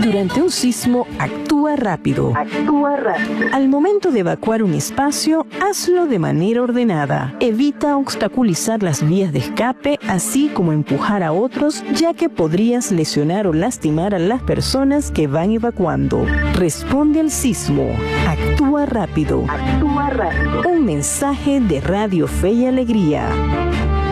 Durante un sismo, actúa rápido. Actúa rápido. Al momento de evacuar un espacio, hazlo de manera ordenada. Evita obstaculizar las vías de escape, así como empujar a otros, ya que podrías lesionar o lastimar a las personas que van evacuando. Responde al sismo. Actúa rápido. Actúa rápido. Un mensaje de Radio Fe y Alegría.